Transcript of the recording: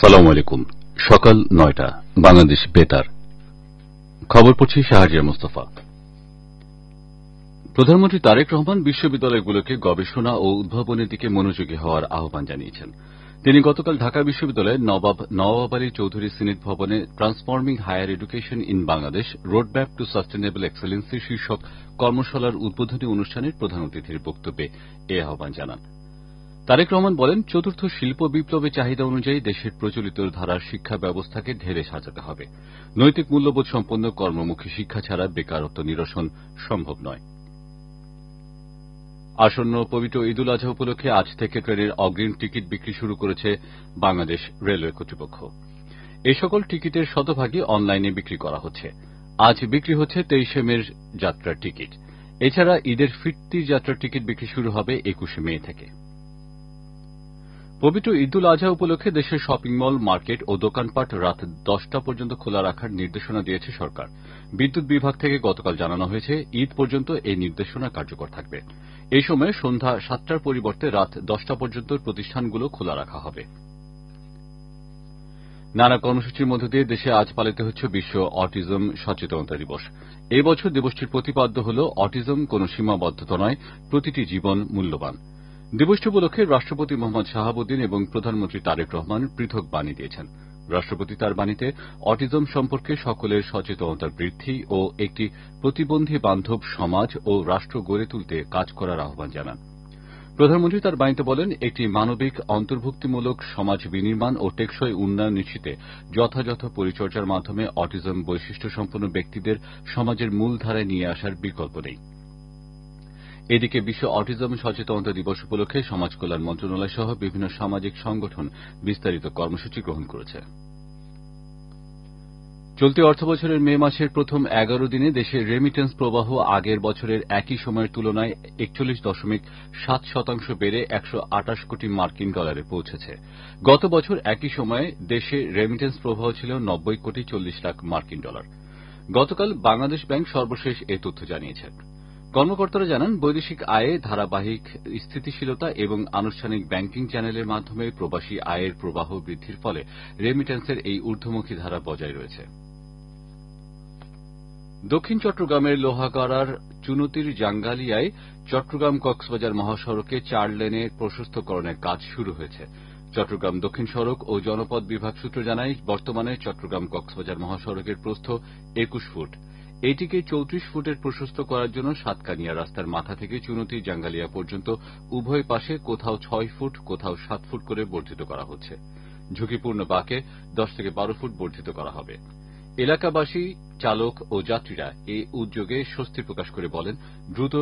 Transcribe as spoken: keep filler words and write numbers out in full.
সালাম আলাইকুম। সকাল নয়টা বাংলাদেশ বেতার খবর পড়ছি শাহরিয়ার মোস্তফা। প্রধানমন্ত্রী তারেক রহমান বিশ্ববিদ্যালয়গুলোকে গবেষণা ও উদ্ভাবনের দিকে মনোযোগী হওয়ার আহ্বান জানিয়েছেন। তিনি গতকাল ঢাকা বিশ্ববিদ্যালয়ের নবাব নওয়াব আলী চৌধুরী সিনেট ভবনে transforming higher education in Bangladesh roadmap two sustainable Excellency শীর্ষক কর্মশালার উদ্বোধনী অনুষ্ঠানের প্রধান অতিথির বক্তব্যে এ আহ্বান জানান। তারেক রহমান বলেন, চতুর্থ শিল্প বিপ্লবের চাহিদা অনুযায়ী দেশের প্রচলিত ধারার শিক্ষা ব্যবস্থাকে ঢেলে সাজাতে হবে। নৈতিক মূল্যবোধ সম্পন্ন কর্মমুখী শিক্ষা ছাড়া বেকারত্ব নিরসন সম্ভব নয়। আসন্ন পবিত্র ঈদ উল আজহা উপলক্ষে আজ থেকে ট্রেনের অগ্রিম টিকিট বিক্রি শুরু করেছে বাংলাদেশ রেলওয়ে কর্তৃপক্ষ। এই সকল টিকিটের শতভাগই অনলাইনে বিক্রি করা হচ্ছে। আজ বিক্রি হচ্ছে তেইশে মের যাত্রার টিকিট। এছাড়া ঈদের ফিরতি যাত্রার টিকিট বিক্রি শুরু হবে একুশে মে থেকে। পবিত্র ঈদ উল আজহা উপলক্ষে দেশের শপিং মল, মার্কেট ও দোকানপাট রাত দশটা পর্যন্ত খোলা রাখার নির্দেশনা দিয়েছে সরকার। বিদ্যুৎ বিভাগ থেকে গতকাল জানানো হয়েছে, ঈদ পর্যন্ত এই নির্দেশনা কার্যকর থাকবে। এই সময় সন্ধ্যা সাতটার পরিবর্তে রাত দশটা পর্যন্ত প্রতিষ্ঠানগুলো খোলা রাখা হবে। নানা কর্মসূচির মধ্য দিয়ে দেশে আজ পালিত হচ্ছে বিশ্ব অটিজম সচেতনতা দিবস। এই বছর দিবসটির প্রতিপাদ্য হল অটিজম কোনো সীমাবদ্ধতা নয়, প্রতিটি জীবন মূল্যবান। দিবসটি উপলক্ষে রাষ্ট্রপতি মোহাম্মদ শাহাবুদ্দিন এবং প্রধানমন্ত্রী তারেক রহমান পৃথক বাণী দিয়েছেন। রাষ্ট্রপতি তার বাণীতে অটিজম সম্পর্কে সকলের সচেতনতার বৃদ্ধি ও একটি প্রতিবন্ধী বান্ধব সমাজ ও রাষ্ট্র গড়ে তুলতে কাজ করার আহ্বান জানান। প্রধানমন্ত্রী তার বাণীতে বলেন, একটি মানবিক অন্তর্ভুক্তিমূলক সমাজ বিনির্মাণ ও টেকসই উন্নয়ন নিশ্চিতে যথাযথ পরিচর্যার মাধ্যমে অটিজম বৈশিষ্ট্য সম্পন্ন ব্যক্তিদের সমাজের মূলধারায় নিয়ে আসার বিকল্প নেই। এদিকে বিশ্ব অটিজম সচেতনতা দিবস উপলক্ষে সমাজ কল্যাণ মন্ত্রণালয় সহ বিভিন্ন সামাজিক সংগঠন বিস্তারিত কর্মসূচি গ্রহণ করেছে। চলতি অর্থবছরের মে মাসের প্রথম এগারো দিনে দেশে রেমিটেন্স প্রবাহ আগের বছরের একই সময়ের তুলনায় একচল্লিশ দশমিক সাত শতাংশ বেড়ে একশো আটাশ কোটি মার্কিন ডলারে পৌঁছেছে। গত বছর একই সময়ে দেশে রেমিটেন্স প্রবাহ ছিল নব্বই কোটি চল্লিশ লাখ মার্কিন ডলার। গতকাল বাংলাদেশ ব্যাংক সর্বশেষ এ তথ্য জানিয়েছে। কর্মকর্তারা জানান, বৈদেশিক আয়ে ধারাবাহিক স্থিতিশীলতা এবং আনুষ্ঠানিক ব্যাংকিং চ্যানেলের মাধ্যমে প্রবাসী আয়ের প্রবাহ বৃদ্ধির ফলে রেমিটেন্সের এই ঊর্ধ্বমুখী ধারা বজায় রয়েছে। দক্ষিণ চট্টগ্রামের লোহাগাড়ার চুনতির জাঙ্গালিয়ায় চট্টগ্রাম কক্সবাজার মহাসড়কে চার লেনে প্রশস্তকরণের কাজ শুরু হয়েছে। চট্টগ্রাম দক্ষিণ সড়ক ও জনপথ বিভাগ সূত্র জানায়, বর্তমানে চট্টগ্রাম কক্সবাজার মহাসড়কের প্রস্থ একুশ ফুট। এটিকে চৌত্রিশ ফুটের প্রশস্ত করার জন্য সাতকানিয়া রাস্তার মাথা থেকে চুনতি জাঙ্গালিয়া পর্যন্ত উভয় পাশে কোথাও ছয় ফুট কোথাও সাত ফুট করে বর্ধিত করা হচ্ছে। ঝুঁকিপূর্ণ বাঁকে দশ থেকে বারো ফুট বর্ধিত করা হবে। এলাকাবাসী, চালক ও যাত্রীরা এই উদ্যোগে স্বস্তি প্রকাশ করে বলেন, দ্রুত